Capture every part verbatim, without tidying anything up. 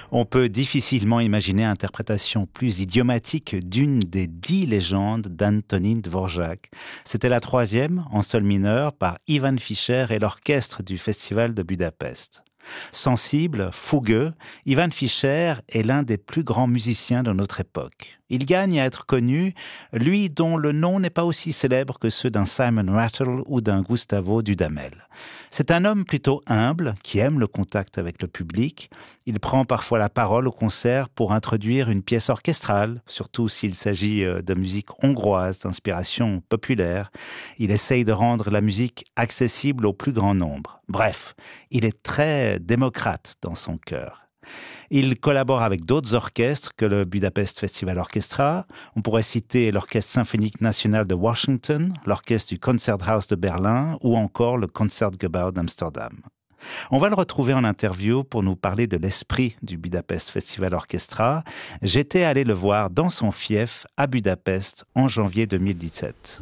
On peut difficilement imaginer interprétation plus idiomatique d'une des dix légendes d'Antonín Dvořák. C'était la troisième, en sol mineur, par Ivan Fischer et l'orchestre du Festival de Budapest. Sensible, fougueux, Ivan Fischer est l'un des plus grands musiciens de notre époque. Il gagne à être connu, lui dont le nom n'est pas aussi célèbre que ceux d'un Simon Rattle ou d'un Gustavo Dudamel. C'est un homme plutôt humble, qui aime le contact avec le public. Il prend parfois la parole au concert pour introduire une pièce orchestrale, surtout s'il s'agit de musique hongroise d'inspiration populaire. Il essaye de rendre la musique accessible au plus grand nombre. Bref, il est très démocrate dans son cœur. Il collabore avec d'autres orchestres que le Budapest Festival Orchestra. On pourrait citer l'Orchestre symphonique national de Washington, l'Orchestre du Concerthaus de Berlin ou encore le Concertgebouw d'Amsterdam. On va le retrouver en interview pour nous parler de l'esprit du Budapest Festival Orchestra. J'étais allé le voir dans son fief à Budapest en janvier deux mille dix-sept.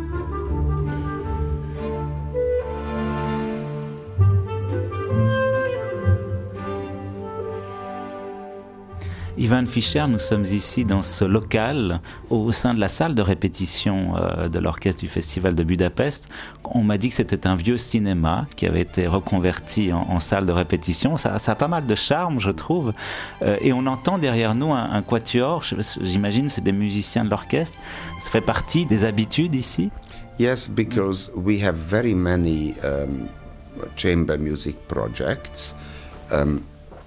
Ivan Fischer, nous sommes ici dans ce local, au sein de la salle de répétition euh, de l'orchestre du Festival de Budapest. On m'a dit que c'était un vieux cinéma qui avait été reconverti en, en salle de répétition. Ça, ça a pas mal de charme, je trouve. Euh, et on entend derrière nous un, un quatuor. J'imagine c'est des musiciens de l'orchestre. Ça fait partie des habitudes ici? Yes, because we have very many um, chamber music projects. Um,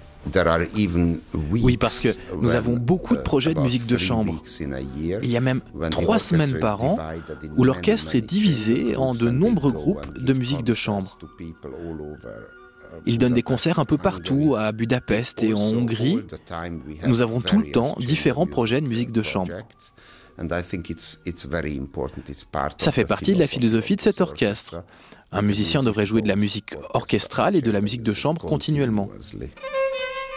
Oui, parce que nous avons beaucoup de projets de musique de chambre. Il y a même trois semaines par an où l'orchestre est divisé en de nombreux groupes de musique de chambre. Il donne des concerts un peu partout, à Budapest et en Hongrie. Nous avons tout le temps différents projets de musique de chambre. Ça fait partie de la philosophie de cet orchestre. Un musicien devrait jouer de la musique orchestrale et de la musique de chambre continuellement.